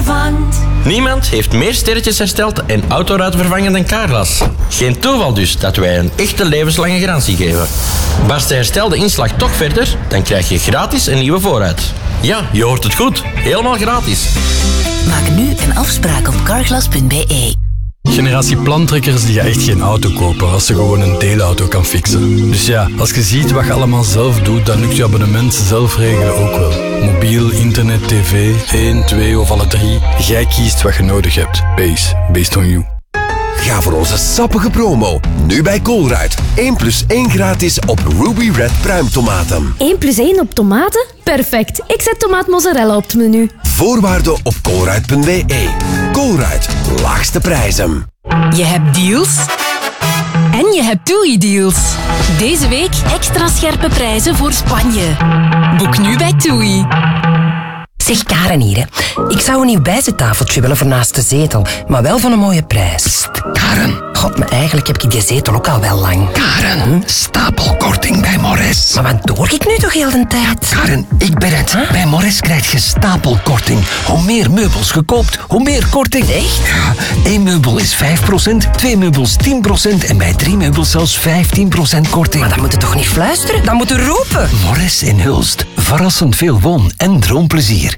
vervangt. Niemand heeft meer sterretjes hersteld en autoruiten vervangen dan Carglass. Geen toeval dus dat wij een echte levenslange garantie geven. Barst de herstelde inslag toch verder, dan krijg je gratis een nieuwe voorruit. Ja, je hoort het goed. Helemaal gratis. Maak nu een afspraak op carglass.be. Generatie plantrekkers die gaat echt geen auto kopen als ze gewoon een deelauto kan fixen. Dus ja, als je ziet wat je allemaal zelf doet, dan lukt je abonnement zelf regelen ook wel. Mobiel, internet, tv, 1, 2 of alle 3. Jij kiest wat je nodig hebt. Based on you. Ga voor onze sappige promo. Nu bij Colruyt. 1+1 gratis op Ruby Red pruimtomaten. 1+1 op tomaten? Perfect. Ik zet tomaat mozzarella op het menu. Voorwaarden op colruyt.be. Colruyt. Laagste prijzen. Je hebt deals en je hebt TUI-deals. Deze week extra scherpe prijzen voor Spanje. Boek nu bij TUI. Zeg Karen hier, hè. Ik zou een nieuw bijzettafeltje willen voor naast de zetel, maar wel van een mooie prijs. Psst, Karen. God, maar eigenlijk heb ik die zetel ook al wel lang. Karen, stapelkorting bij Morris. Maar wat doe ik nu toch heel de tijd? Karen, ik ben het. Bij Morris krijg je stapelkorting. Hoe meer meubels je koopt, hoe meer korting. Echt? Ja, 1 meubel is 5%, 2 meubels 10% en bij 3 meubels zelfs 15% korting. Maar dan moet je toch niet fluisteren? Dan moet je roepen. Morris in Hulst. Verrassend veel woon- en droomplezier.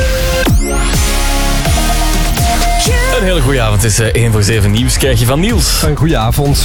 Een hele goede avond. Het is 1 voor 7 nieuws krijg je van Niels. Een goede avond.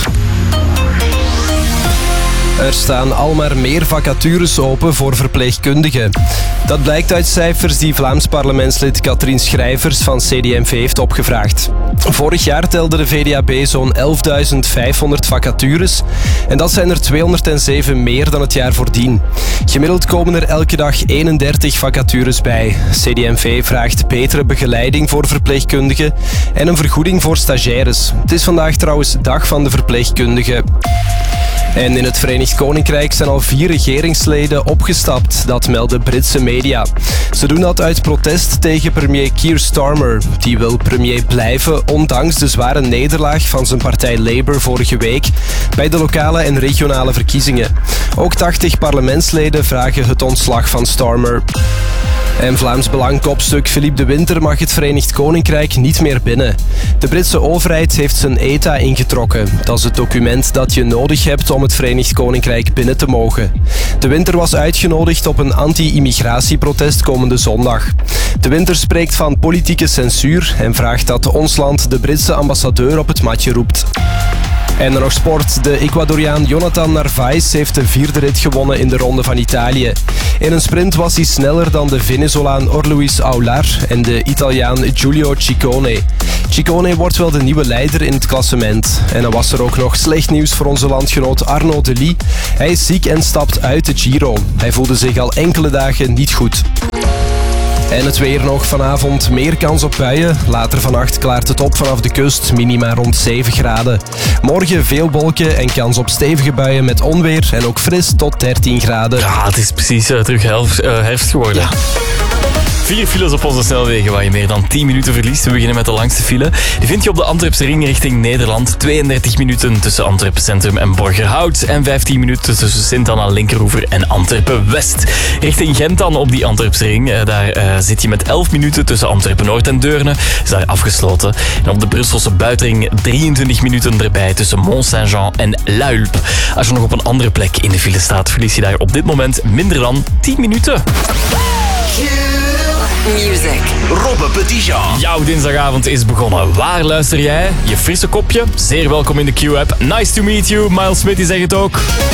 Er staan al maar meer vacatures open voor verpleegkundigen. Dat blijkt uit cijfers die Vlaams parlementslid Katrien Schrijvers van CD&V heeft opgevraagd. Vorig jaar telde de VDAB zo'n 11.500 vacatures en dat zijn er 207 meer dan het jaar voordien. Gemiddeld komen er elke dag 31 vacatures bij. CD&V vraagt betere begeleiding voor verpleegkundigen en een vergoeding voor stagiaires. Het is vandaag trouwens dag van de verpleegkundigen. En in het Verenigd Koninkrijk zijn al 4 regeringsleden opgestapt, dat melden Britse media. Ze doen dat uit protest tegen premier Keir Starmer. Die wil premier blijven, ondanks de zware nederlaag van zijn partij Labour vorige week bij de lokale en regionale verkiezingen. Ook 80 parlementsleden vragen het ontslag van Starmer. En Vlaams Belang-kopstuk Philippe de Winter mag het Verenigd Koninkrijk niet meer binnen. De Britse overheid heeft zijn ETA ingetrokken. Dat is het document dat je nodig hebt om het Verenigd Koninkrijk binnen te mogen. De Winter was uitgenodigd op een anti-immigratieprotest komende zondag. De Winter spreekt van politieke censuur en vraagt dat ons land de Britse ambassadeur op het matje roept. En dan nog sport. De Ecuadoriaan Jonathan Narvaez heeft de 4e rit gewonnen in de Ronde van Italië. In een sprint was hij sneller dan de Venezolaan Orluis Aular en de Italiaan Giulio Ciccone. Ciccone wordt wel de nieuwe leider in het klassement. En dan was er ook nog slecht nieuws voor onze landgenoot Arnaud Delis. Hij is ziek en stapt uit de Giro. Hij voelde zich al enkele dagen niet goed. En het weer nog vanavond. Meer kans op buien. Later vannacht klaart het op vanaf de kust. Minima rond 7 graden. Morgen veel wolken en kans op stevige buien met onweer. En ook fris tot 13 graden. Ja, het is precies terug herfst geworden. Ja. 4 files op onze snelwegen waar je meer dan 10 minuten verliest. We beginnen met de langste file. Die vind je op de Antwerpse ring richting Nederland. 32 minuten tussen Antwerpen Centrum en Borgerhout. En 15 minuten tussen Sint-Anna Linkeroever en Antwerpen West. Richting Gent dan op die Antwerpse ring. Daar zit je met 11 minuten tussen Antwerpen Noord en Deurne. Is daar afgesloten. En op de Brusselse buitenring 23 minuten erbij tussen Mont-Saint-Jean en Luilp. Als je nog op een andere plek in de file staat, verlies je daar op dit moment minder dan 10 minuten. Music. Robbe Petitjean. Jouw dinsdagavond is begonnen. Waar luister jij? Je frisse kopje? Zeer welkom in de Q-app. Nice to meet you. Miles Smith die zegt het ook.